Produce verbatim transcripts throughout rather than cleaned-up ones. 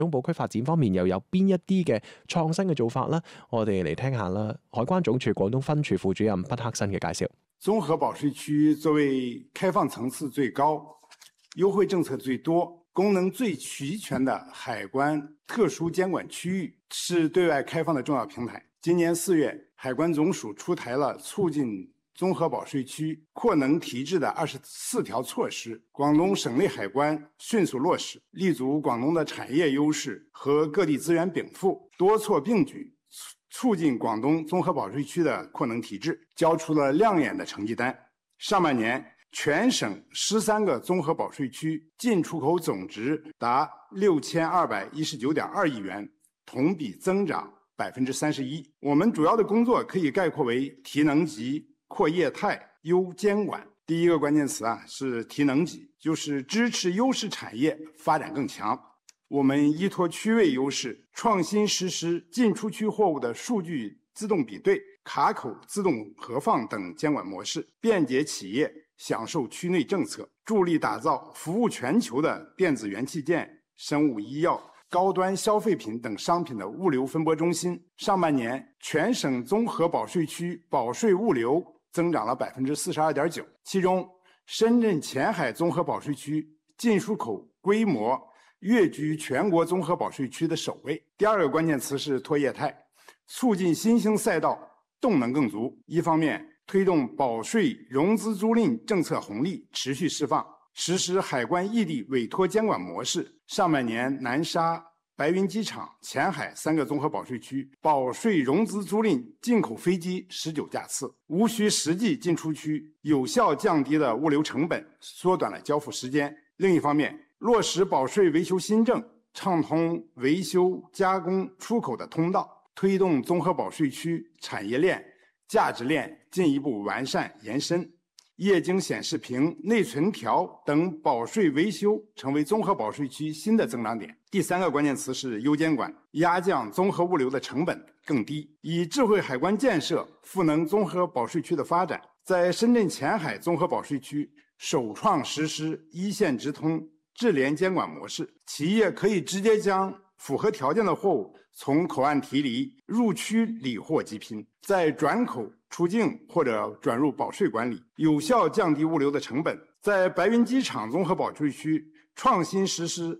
中部區發展方面又有邊一啲嘅創新嘅做法呢？我哋嚟聽下啦。海關總署廣東分處副主任畢克新嘅介紹。 綜合保稅區作為開放層次最高、優惠政策最多、功能最齊全的海關特殊監管區域，是對外開放的重要平台。今年四月，海關總署出台了促進綜合保稅區擴能提質的二十四條措施，廣東省內海關迅速落實，立足廣東的產業優勢和各地資源稟賦，多措並舉，促進廣東綜合保稅區的擴能提質，交出了亮眼的成績單。上半年，全省十三個綜合保稅區進出口總值達六千二百一十九點二億元，同比增長百分之三十一。我們主要的工作可以概括為提能級、擴業態、優監管。第一個關鍵詞啊是提能級，就是支持優勢產業發展更強。我們依託區位優勢，創新實施進出區貨物的數據自動比對、卡口自動核放等監管模式，便捷企業享受區內政策，助力打造服務全球的電子元器件、生物醫藥、高端消費品等商品的物流分撥中心。上半年，全省綜合保稅區保稅物流增長了百分之四十二點九，其中深圳前海綜合保稅區進出口規模躍居全國綜合保稅區的首位。第二個關鍵詞是拓業態，促進新興賽道動能更足。一方面，推動保稅融資租賃政策紅利持續釋放，實施海關異地委託監管模式。上半年，南沙、白雲機場、前海三個綜合保稅區保稅融資租賃進口飛機十九架次，無需實際進出區，有效降低了物流成本，縮短了交付時間。另一方面，落實保稅維修新政，暢通維修、加工、出口的通道，推動綜合保稅區產業鏈、價值鏈進一步完善延伸。液晶顯示屏、內存條等保稅維修成為綜合保稅區新的增長點。第三個關鍵詞是優監管，壓降綜合物流的成本更低，以智慧海關建設賦能綜合保稅區的發展。在深圳前海綜合保稅區首創實施一線直通智聯監管模式，企業可以直接將符合條件的貨物從口岸提離，入區理貨即拼，再轉口出境或者轉入保稅管理，有效降低物流的成本。在白雲機場綜合保稅區創新實施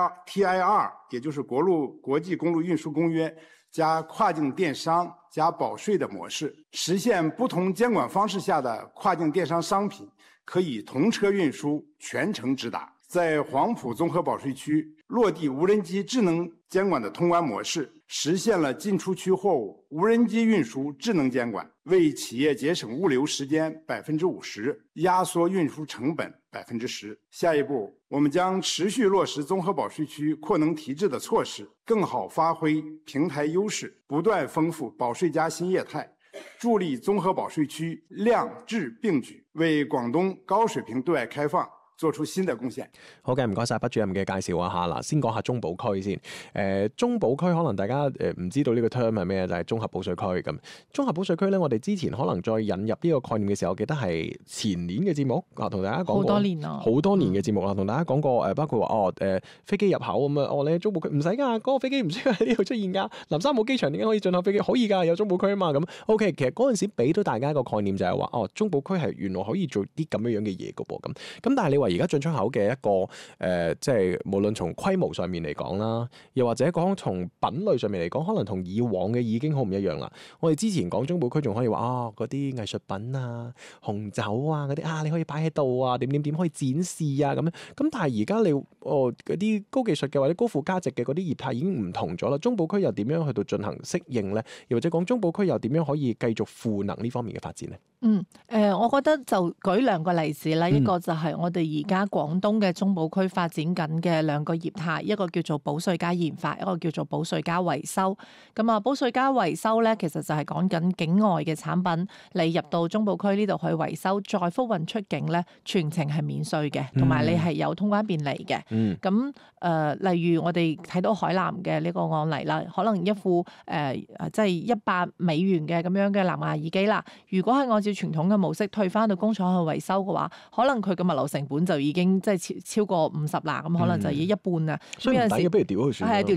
T I R， 也就是國路國際公路運輸公約加跨境電商加保稅的模式，實現不同監管方式下的跨境電商商品可以同車運輸，全程直達。在黃埔綜合保稅區落地無人機智能監管的通關模式，實現了進出區貨物無人機運輸智能監管，為企業節省物流時間百分之五十，壓縮運輸成本百分之十。下一步，我們將持續落實綜合保稅區擴能提質的措施，更好發揮平台優勢，不斷豐富保稅加新業態，助力綜合保稅區量質並舉，為廣東高水平對外開放做出新的貢獻。 好嘅，唔該晒畢主任嘅介紹啊嚇。嗱，先講下中保區先。誒、呃，中保區可能大家誒唔知道呢個 term 係咩，就係、是、綜合保稅區咁。綜合保稅區咧，我哋之前可能再引入呢個概念嘅時候，我記得係前年嘅節目啊，同大家講過好多年啦，好多年嘅節目啦，同大家講過誒，包括話哦誒、呃、飛機入口咁啊，哦你中保區唔使㗎，嗰、那個飛機唔需要喺呢度出現㗎。南沙冇機場點解可以進口飛機？可以㗎，有中保區啊嘛。咁 OK， 其實嗰陣時俾到大家一個概念就係話，哦中保區係原來可以做啲咁樣樣嘅嘢㗎噃咁。咁但係你話而家進出口嘅一個誒、呃，即係無論從規模上面嚟講啦，又或者講從品類上面嚟講，可能同以往嘅已經好唔一樣啦。我哋之前講中保區仲可以話啊，嗰啲藝術品啊、紅酒啊嗰啲啊，你可以擺喺度啊，點點點可以展示啊咁樣。咁但係而家你哦嗰啲高技術嘅或者高附加值嘅嗰啲業態已經唔同咗啦。中保區又點樣去到進行適應咧？又或者講中保區又點樣可以繼續賦能呢方面嘅發展咧？ 嗯，誒、呃，我覺得就舉兩個例子啦，嗯、一個就係我哋而家廣東嘅中保區發展緊嘅兩個業態，一個叫做保稅加研發，一個叫做保稅加維修。咁啊，保稅加維修咧，其實就係講緊境外嘅產品，你入到中保區呢度去維修，再復運出境咧，全程係免稅嘅，同埋你係有通關便利嘅。咁誒、嗯呃，例如我哋睇到海南嘅呢個案例啦，可能一副誒即係一百美元嘅咁樣嘅藍牙耳機啦，如果係按照傳統嘅模式退翻到工廠去維修嘅話，可能佢嘅物流成本就已經即係超超過五十啦，咁可能就已經一半啦。 所以唔抵嘅，不如調去算。 係調